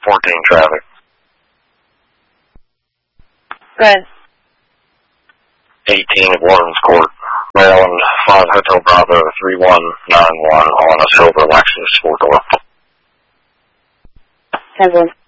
14 traffic. Good. 18 at Warden's Court. Maryland 5 Hotel Bravo 3191 on a silver Lexus 4-door. 10-1.